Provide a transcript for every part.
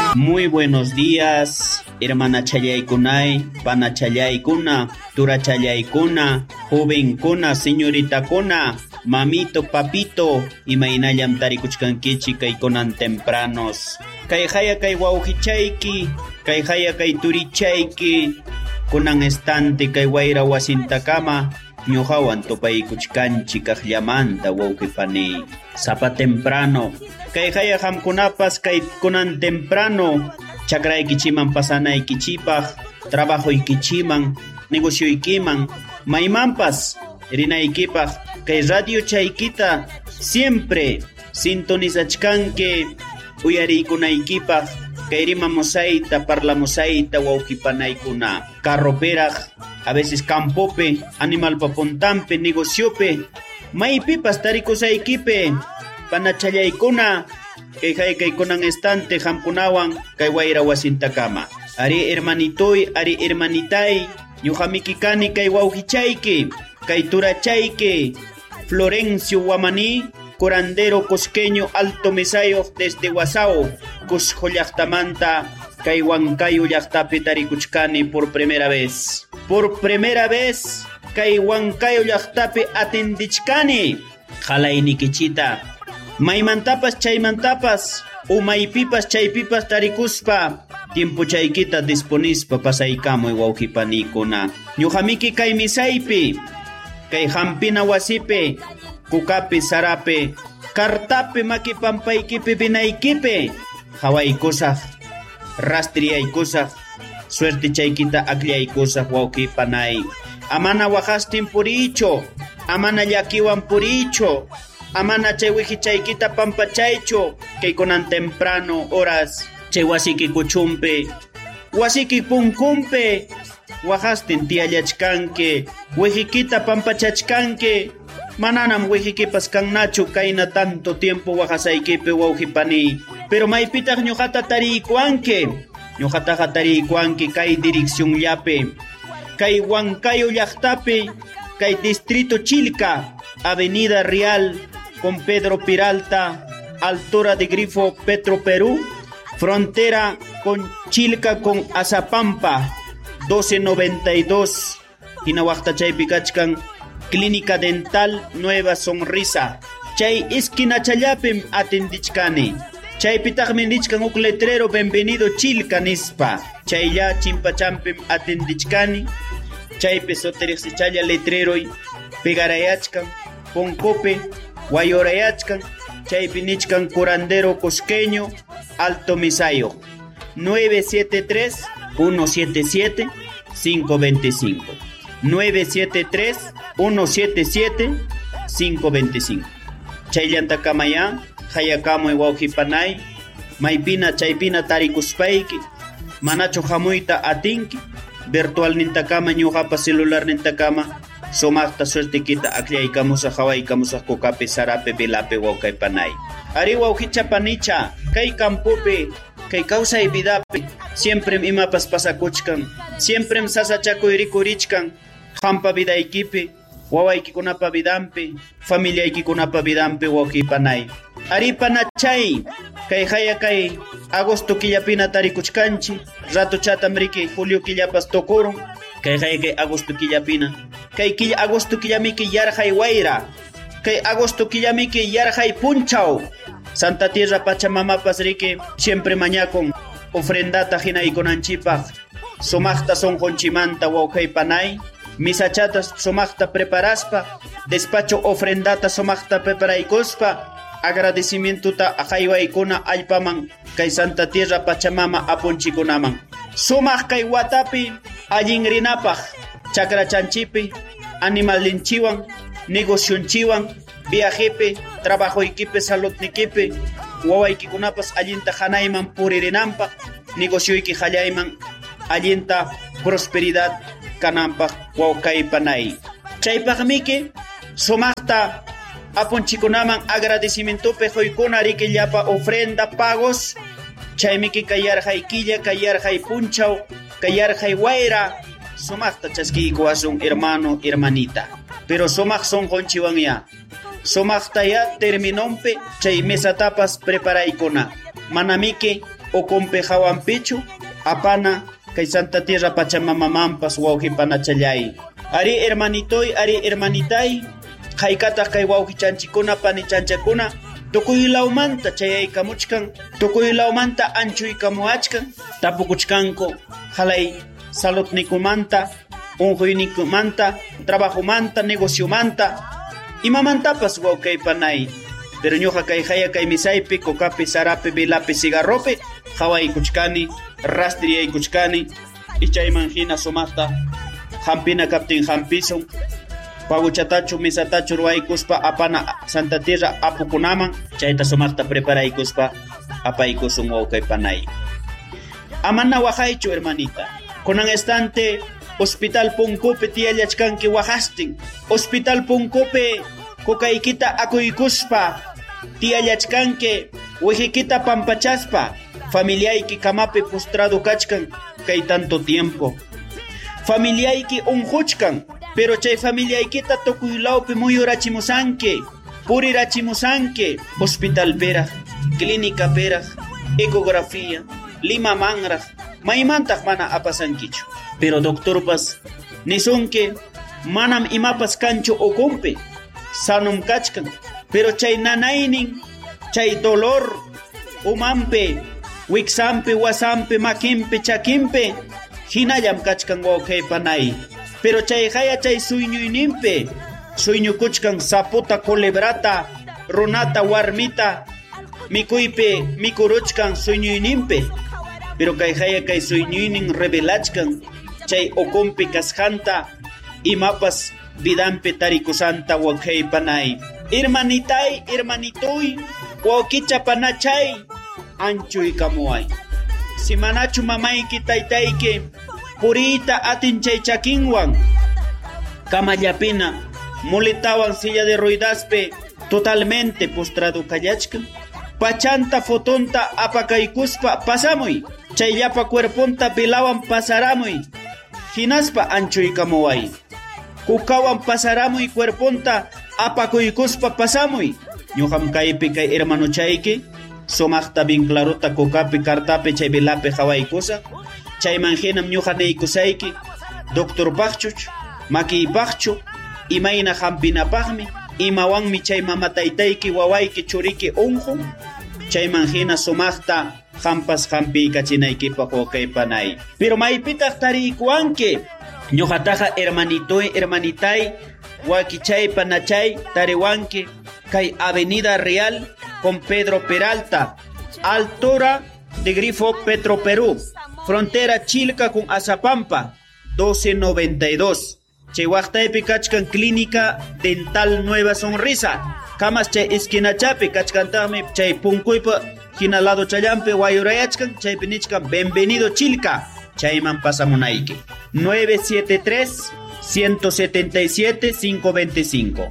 Muy buenos días, hermana Chayaykunay, pana Chayaykuna, tura Chayaykuna, jovenkuna, señoritakuna, mamito, papito, imaynallam tarikuchkankichi kaykunan tempranos. Kay haya kay wawqichayki, kay haya kay turichayki, kunan estante kay wayra wasintakama, ñuqawan tupaykuchkanchik kaqllamanta wawqipani. Sapa temprano, kay haya hamkunapas kay kunan temprano, chakraykichiman pasanaykichipaq, trabajoykichiman, negocioykiman, maymanpas rinaykipaq, kay radio chaykita siempre sintonizachanke uyariykunaykipaq, kay rimamusayta, parlamusayta wawqipanaykuna, carroperaq, a veces campope, animalpa puntampe, negociope, maypipas tarikusaykipe, panachallaykuna, kay haykaykunan estante hamkunawan kay wayra wasintakama. Ari hermanitoy, ari hermanitay, ñuqamiki kani kay wawqichayki, kay turachayki, Florencio Wamani, curandero cusqueño Alto Misayo desde Guasao, Cusco llaqtamanta, kay Huancayo llaqtapi tarikuchkani por primera vez. Por primera vez, kay Huancayo llaqtapi atendichkani, halaynikichita. Maymantapas chaymantapas, umaypipas chaypipas tarikuspa, tiempo chaykita disponispa pasaykamuy wawqipanikuna. Ñuqamiki kay misaypi, kay hampina wasipi, kukapi sarape, kartapi makipampaykipi binaykipi, hawaykusaq, rastriyaykusaq, suerte chaykita akllaykusaq wawqipanay. Amana waqastin puricho, amana llakiwan puricho, amana chay wihichaykita pampachaycho, kaykunan temprano horas, chay wasiki kuchumpe, wasiki punkumpe, waqastin tiyallachkanke, wihikita pampachachkanke, mananam wihikipas kannachu kayna tanto tiempo waqasaykipi wawqipani. Pero maypitaq ñuqata tariykuanke, ñuqataqa tariykuanki kay direccionllapi, kay Huancayo llaqtapi, kay distrito Chilca, avenida Real con Pedro Peralta, altura de Grifo Petro Perú, frontera con Chilca con Azapampa, 1292, hinawaqta chaypi kachkan Clínica Dental Nueva Sonrisa. Chay iskinachallapim atendichkani. Chaypitaqmi nichkan uk letrero Bienvenido Chilca nispa. Chaylla chimpachampim atendichkani. Chaypi soteriqsichalla letreroy pegarayachkan, poncope, wayorayachkan. Chaypi nichkan curandero cusqueño Alto Misayo. 973-177-525. 973-177-525. Chayllantakamaya, hayakamoy wawqipanay, maypina chaypina tarikuspayki, manachu hamuyta atinki, virtual nintakama ñuqapa celular nintakama, somaqta suertikita aklaykamusaq hawaykamusaq kukapi sarape bilapi wawqaypanay. Ari wawqichapanicha, kay campopi, kay kawsay vidapi, siempre imapas pasakuchkan, siempre sasachakuy rikurichkan, hampa vidaykipi, wawaykikunapa vidampi, familiaykikunapa vidampi wawqipanay. Ari panachay, kay haya kay agosto killapina tarikuchkanchi, rato chatam riki julio killapas tokurun, kay haya kay agosto killapina, kay agosto killamiki yarhay wayra, kay agosto killamiki yarhay punchaw, Santa Tierra Pachamamapas riki siempre mañakon ofrendata hinaykunanchipaq, somaqta sonqonchimanta wawqaypanay, misachatas somaqta preparaspa, despacho ofrendata somaqta preparaykuspa, agradecimientuta ajaywaykuna allpaman kay Santa Tierra Pachamama apunchikunaman. Sumaq kay watapi allin rinapaq, chakrachanchipi, animalinchiwan, negocionchiwan, viajepe, trabajoykipi, saludnikipi, wawaykikunapas allinta hanayman puririnanpaq, negocioyki hallayman allinta prosperidad kananpaq wawqaypanay. Chaypaqmiki sumaqta apunchikunaman agradecimientopi huykuna riki llapa ofrenda pagos, chaymiki kayarhaykilla, kayarhay punchaw, kayarhay wayra, sumaqta chaskiykuwasun hermano, hermanita. Pero sumaq sonqonchiwan ya. Sumaqta ya terminonpe chay mesatapas preparaykuna. Manamiki okompe hawanpichu apana kay Santa Tierra Pachamamamampas wawqipanachallay. Ari hermanitoy, ari hermanitay, haykata kay wawqichanchikuna panichanchakuna tukuylawmanta chayaykamuchkan, tukuylawmanta anchuykamuachkan, tapukuchkanku halay saludnikumanta, unquynikumanta, trabajomanta, negociomanta, imamantapas wawqaypanay. Pero ñuqa kay haya kay misaypi, kokapi, sarapi, bilapi, cigarropi, hawaykuchkani, rastriyaykuchkani, ichayman hina sumaqta hampina kaptin hampisun, paguchatachu, misatachu ruwaykuspa apana Santa Tierra apukunaman, chayta sumaqta preparaykuspa apaykusun wawqaypanay. Amana waqaychu, hermanita. Kunan estante Hospital Punkupi tiyallachkanki waqastin. Hospital Punkupi kukaykita akuykuspa tiyallachkanki wihikita pampachaspa. Familiayki kamapi postrado kachkan kay tanto tiempo. Familiayki unhuchkan, pero chay familiaykita tukuylawpi muyurachimusanki, purirachimusanki. Hospital peraj, clínica peraj, ecografía, lima manraj, maymantaq mana apasankichu. Pero doctorpas nisunki manam imapas kanchu okumpi, sanum kachkan, pero chay nanaynin, chay dolor umanpi, wiksampi, wasampi, makimpi, chakimpi, hinallam kachkan wawqaypanay. Pero chay haya chay suyñuyninpi, suyñukuchkan saputa, culebrata, runata, warmita, mikuypi mikuruchkan suyñuyninpi. Pero kay haya kay suyñuynin revelachkan, chay okumpi kasjanta, imapas vidampi tarikusanta wawqaypanay. Hermanitay, hermanituy, wawqicha panachay, anchuy kamuay. Si manachu mamayki taytayki purita atin chay chakinwan, kamallapina mulitawan silla de ruedaspe totalmente postrado kallachkan, pachanta fotonta apakaykuspa pasamuy, chayllapa cuerponta pilawan pasaramuy, hinaspa anchuy kamuay. Kukawan pasaramuy cuerponta apakuykuspa pasamuy. Ñuqam kaypi kay hermano chayki sumaqta bien clarota kukapi kartapi chay bilapi hawaykusa, chayman hinam ñuqa niykusayki doctor paqchuch, makiypaqchu, imayna hampinapaqmi, imawanmi chay mamataytayki wawayki churiki unqu, chayman hina sumaqta hampas hampiykachiнаykipaq wawqaypanay. Pero maypitaq tariykuwanki ñuqataqa hermanitoy, hermanitay, wakichay panachay tariwanki kay Avenida Real con Pedro Peralta, altura de Grifo Petro Perú, frontera Chilca con Azapampa, 1292. Chay waqtaypi kachkan Clínica Dental Nueva Sonrisa, kamas chay esquinachapi kachkantami chay punkuypa hinalado chayampi wayurayachkan, chaypi nichkan bienvenido Chilca, chayman pasamunayki. 973 177 525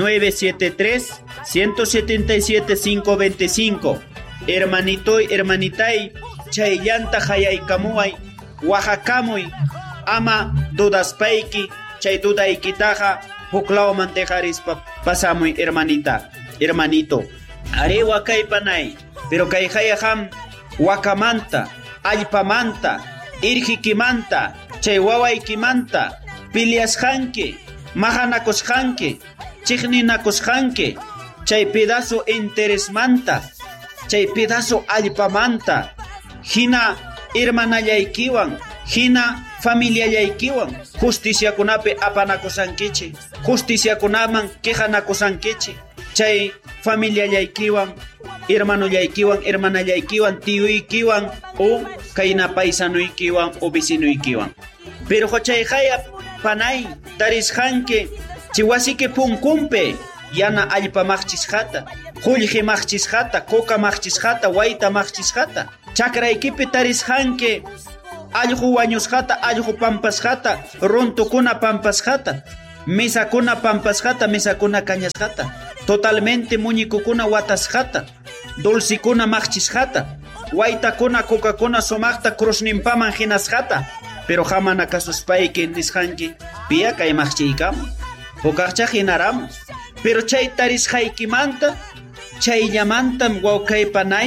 973 177 525. Hermanitoy, hermanitay, chay llanta hayaykamuay, wajakamuy, ama dudaspayki, chay dudaykitaja huklawman dejarispa pasamuy, hermanita, hermanito. Are wakaypanay, pero kay hayajam wakamanta, allpamanta, irjikimanta, chay wawaykimanta, piliasjanki, mahanakusjanki, chigninakusjanki, chay pedazo interesmanta, chay pedazo allpamanta, hina hermanallaykiwan, hina familiallaykiwan, justiciakunapi apanakusankichi, justiciakunaman quejanakusankichi, chay familiallaykiwan, hermanollaykiwan, hermanallaykiwan, tiyuykiwan, o kayna paisanuykiwan o vecinuykiwan. Pero chay haya panay tarisjanki chiwasiki punkumpe yana allpamaqchisjata, qullqimaqchisjata, cokamaqchisjata, waytamaqchisjata, chakraykipi tarisjanki allqu wañusjata, allqu pampasjata, runtukuna pampasjata, misakuna pampasjata, misakuna kañasjata, totalmente muñikukuna watasjata, dulcikuna maqchisjata, waytakuna coca-kuna sumaqta krusninpaman hinasjata. Pero jamana kasuspayki nisjanki pia kay maqchiykam hukaqcha hinaramos. Pero chay tarisqaykimanta chayllamantam wawqaypanay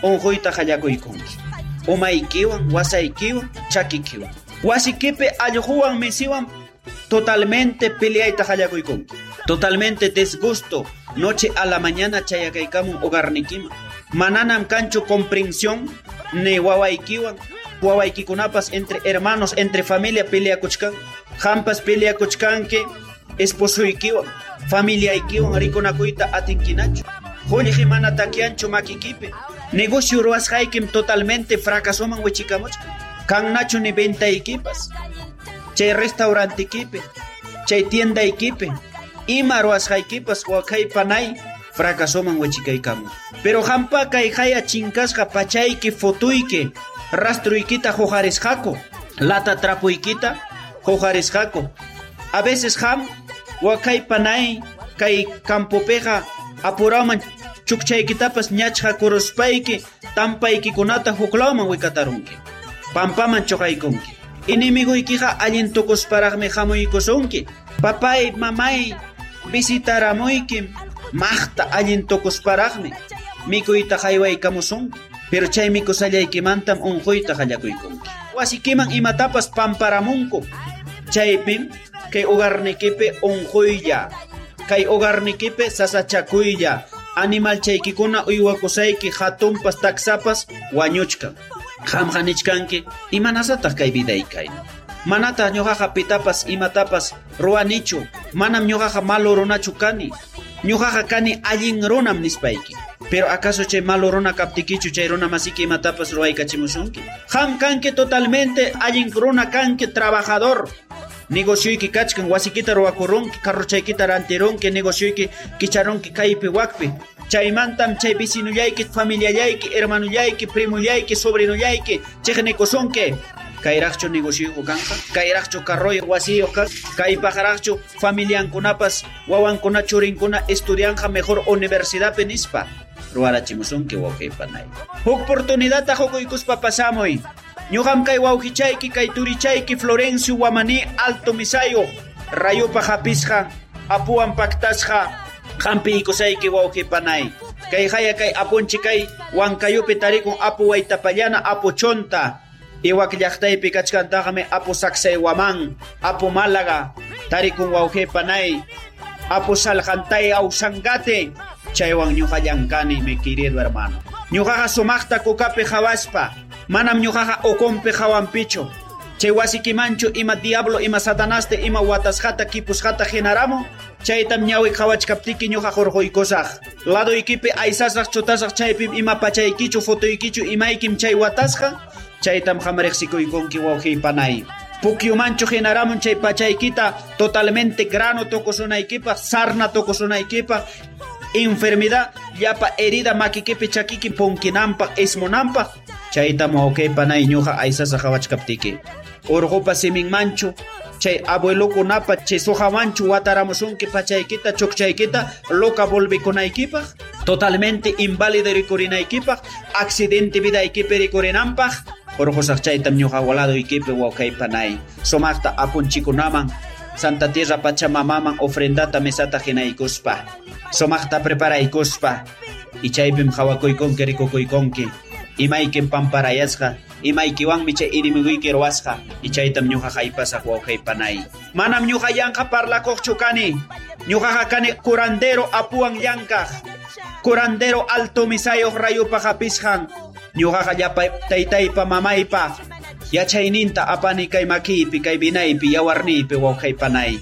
unquyta qallaykunki. Umaykiwan, wasaykiwan, chakikiwan. Wasikipi allquwan misiwan totalmente peleayta qallaykunki. Totalmente desgusto. Noche a la mañana chayakaykamun hogarnikiman. Mananam kanchu comprensión ni wawaykiwan. Wawaykikunapas entre hermanos, entre familia peleakuchkan. Hampas peleakuchkanki esposuykiwan, familiaykiwan rikunakuyta atinkinachu. Qulli mana takianchu makikipi. Negocio ruwasqaykim totalmente fracasoman wichikamuchka. Kannachu ni ventaykipas. Chay restaurantikipi, chay tiendaykipi, ima ruwasqaykipas wakay panay fracasoman wichikaykamun. Pero hampa kay haya chinkasqa pachayki futuyki rastruykita huqarisqaku, lata trapuykita huqarisqaku. A veces ham wakay panay kay campopeqa apuraman chukchaykitapas ñachqa kuruspayki tampaykikunata huklawman wikatarunki. Pampaman chuqaykunki. Inimiguykiqa allin tukusparaqmi hamuykusunki. Papay, mamay, visitaramuykim maqta allin tukusparaqmi mikuyta haywaykamusunki. Pero chay mikusallaykimantam unquyta qallaykunki. Wasikiman imatapas pamparamunku. Chaypim kay hogarnikipi unquylla, kay hogarnikipi sasachakuylla, animal chaykikuna uywakusayki hatunpas taksapas wañuchkan. Qamqa nichkanki imanasataq kay vidaykayna. Manata ñuqaqa pitapas imatapas ruwanichu, manam ñuqaqa malu runachu kani. Ñuqaqa kani allin runam nispayki. Pero acaso chay malu runa kaptikichu chay runa masiki imatapas ruwaykachimusunki. Qam kanki totalmente allin runa kanki trabajador. Negocioyki kachkan wasikita ruwakurunki, carruchaykita rantirunki, negocioyki kicharunki kaypi wakpi. Chaymantam chay vecinullayki, familiallayki, hermanullayki, primullayki, sobrinullayki chiqnikusunki. Kayraqchu negocioyku kanqa, kayraqchu carroyo wasiyo kanqa, kaypaqraqchu familiankunapas wawankuna churinkuna estudianja mejor universidadpi nispa. Ruwarachimusunki wawqiypanay. Huk oportunidadta hukuykuspa pasamuy. Ñuqam kay wawqichayki, kay turichayki Florencio Wamani Alto Misayo rayupa hapisqa, apuwan paktasqa, hampiykusayki wawqiypanay. Kay haya kay apunchi kay Huancayupi tarikun apu Waytapallana, apu Chonta, iwak llaqtaypi kachkantaqmi apu Sacsayhuamán, apu Málaga, tarikun wawqiypanay, apu Saljantay Ausangate, chaywan ñuqa llankani, mi querido hermano. Ñuqaqa sumaqta kukapi hawaspa, manam ñuqaqa ukunpi hawampichu. Chay wasikimanchu ima diablo, ima satanaste, ima watasjata, kipusjata genaramu, chaytam ñawik hawachkaptiki ñuqa hurquykusaq. Ladoykipi aysasaq chutasaq chaypim ima pachaykichu, futuykichu imaykim chay watasqa, chaytam hamriqsikuykunki wawqiypanay. Pukyumanchu genaramun chay pachaykita totalmente grano tokusunaykipaq, sarna tokusunaykipaq, enfermedad, llapa herida makikipi chakiki punkinanpaq, ismunanpaq, chaytam wawqiypanay ñuqa aysasa hawachkaptiki. Urqupa siminmanchu, chay abuelokunapa chay suqamanchu wataramusunki pachaykita, chukchaykita, loca volvikunaykipaq, totalmente inválido rikurinaykipaq, accidente vidaykipi rikurinanpaq, urqusaq chaytam ñuqa waladoykipi wawqiypanay. Sumaqta apunchikunaman Santa Tierra Pachamamaman ofrendata mesata hinaykuspa, sumaqta preparaykuspa, y chaypim hawakuykunki rikukuykunki, imaykim pamparayasqa, imaykiwanmi chay inimiguyki ruwasqa, y chaytam ñuqa haypasaq wawqiypanay. Manam ñuqa yanqa parlakuqchu kani, ñuqaqa kani curandero apuwan llankaq, curandero Alto Misayoq rayupa hapisqan, ñuqaqa llapa taytaypa mamaypa yachayninta apani kay makipi, kay binaypi, yawarnipi wawqiypanay.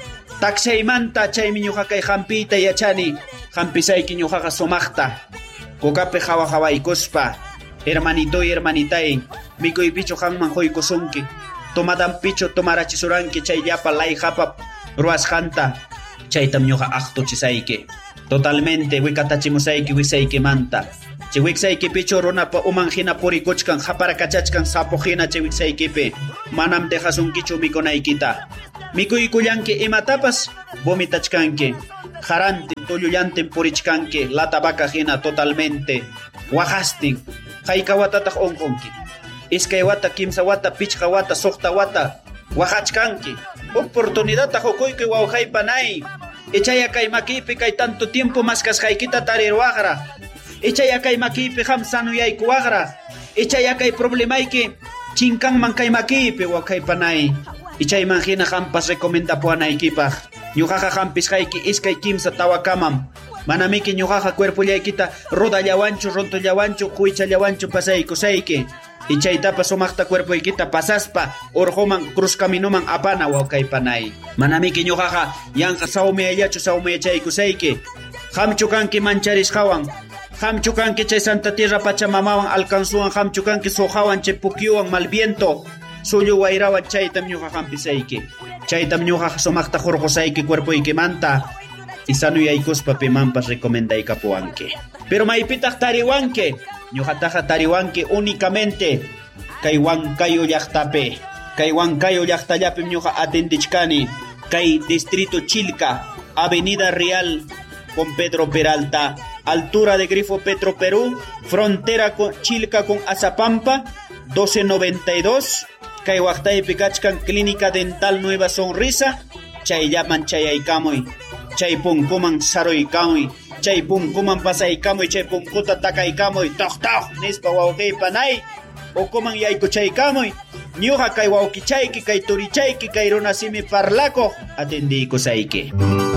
Taksaymanta chaymi ñuqa kay hampiyta yachani, hampisayki ñuqaqa sumaqta, kukapi hawaykuspa, hermanitoy hermanitay, mikuypichu hanman huykusunki, tomadanpichu tomarachisuranki chay llapa layhapa ruwasqanta, chaytam ñuqa aqtuchisayki, totalmente wikatachimusayki wisaykimanta. Chay wiksaykipichu runapa umanhina purikuchkan, haparakachachkan sapuhina chay wiksaykipi, manam dejasunkichu mikunaykita. Mikuykullanki imatapas vomitachkanki, harantin, tullullantin purichkanki, lata vaca hina totalmente, wahastin, hayka watataq unqunki. Iskay wata, kimsa wata, pichqa wata, suqta wata, wahachkanki. Oportunidadta hukuyki wawqiypanay. Ichaya kay makipi kay tanto tiempo maskasqaykita tarirwaqra. Echaya kay makipi ham sanuyayku waqra. Echaya kay problemayki chinkanman kay makipi wakay panay. Ichayman hina hampas recomendapuanaykipaq. Ñuqaqa hampisqayki iskay kimsa tawakamam. Manamiki ñuqaqa cuerpollaykita rodallawanchu, rontollawanchu, quychallawanchu pasaykusayki. Ichaytapas sumaqta cuerpoykita pasaspa urquman cruz caminoman apana wawkay panay. Manamiki ñuqaqa yanqa sawmayachaykusayki. Hamchu kanki mancharisqawan. Hamchu kanki chay Santa Tierra Pachamamawan alcanzuwan. Hamchu kanki sojawan chay pukyuwan malviento. Suyu wayrawan chaytam ñuqa hampisayki. Chaytam ñuqa sumaqta hurqusayki cuerpoykimanta. Isanuyaykuspa pimanpas recomendaykapuwanki. Pero maypitaq tariwanki. Ñuqataqa tariwanki únicamente kay Huancayo llaqtapi. Kay Huancayo llaqtallapim ñuqa atendichkani. Kay distrito Chilca, Avenida Real con Pedro Peralta, altura de Grifo Petro Perú, frontera con Chilca con Azapampa, 1292. Kay waqtaypi kachkan Clínica Dental Nueva Sonrisa. Chayllaman chayaykamuy. Chay punkuman saruykamuy. Chay punkuman pasaykamuy. Chay punkuta takaykamuy. Toq nispa wawqiypanay. Ukuman yaykuchaykamuy. Ñuqa kay wawqichayki, kay turichayki, kay runasimi parlako atendiykusayki.